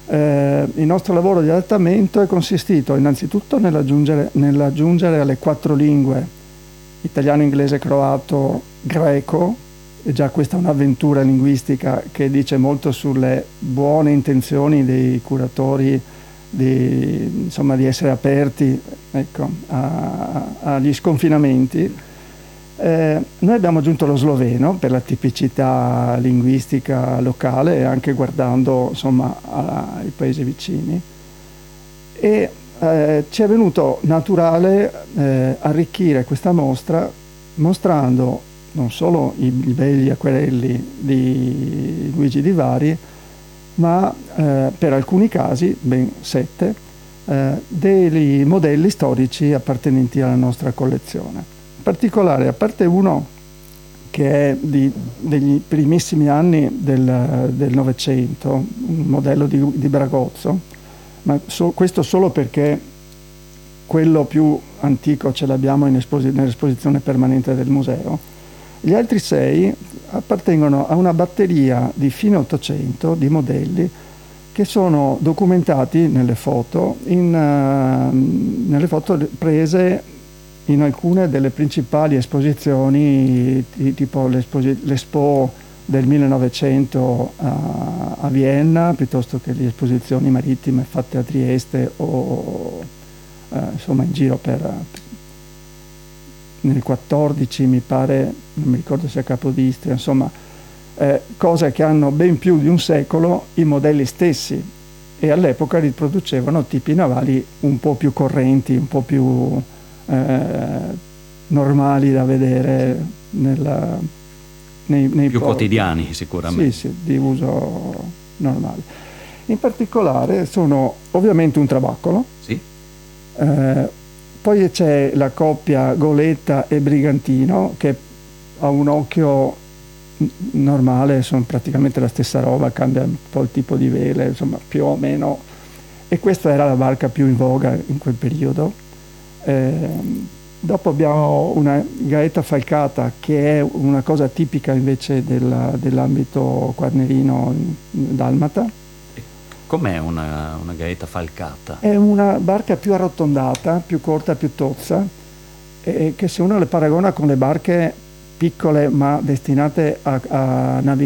Il nostro lavoro di adattamento è consistito innanzitutto nell'aggiungere alle 4 lingue, italiano, inglese, croato, greco, e già questa è un'avventura linguistica che dice molto sulle buone intenzioni dei curatori di essere aperti, ecco, agli sconfinamenti. Noi abbiamo aggiunto lo sloveno per la tipicità linguistica locale e anche guardando ai paesi vicini, e ci è venuto naturale arricchire questa mostra mostrando non solo i belli acquerelli di Luigi Di Vari, ma per alcuni casi, ben 7, dei modelli storici appartenenti alla nostra collezione. In particolare, a parte uno che è degli primissimi anni del Novecento, un modello di Bragozzo, ma questo solo perché quello più antico ce l'abbiamo nell'esposizione permanente del museo. Gli altri 6 appartengono a una batteria di fine Ottocento di modelli che sono documentati nelle foto prese in alcune delle principali esposizioni, tipo l'Expo del 1900 a Vienna, piuttosto che le esposizioni marittime fatte a Trieste o in giro nel 14, mi pare, non mi ricordo se a Capodistria, cose che hanno ben più di un secolo. I modelli stessi, e all'epoca riproducevano tipi navali un po' più correnti, un po' più normali da vedere nei più quotidiani, sicuramente. Sì, di uso normale. In particolare sono ovviamente un trabaccolo. Sì. Poi c'è la coppia Goletta e Brigantino, che a un occhio normale sono praticamente la stessa roba, cambia un po' il tipo di vele, più o meno, e questa era la barca più in voga in quel periodo. Dopo abbiamo una gaeta falcata, che è una cosa tipica invece dell'ambito quarnerino dalmata. Com'è una gaeta falcata? È una barca più arrotondata, più corta, più tozza, che se uno le paragona con le barche piccole ma destinate a navigare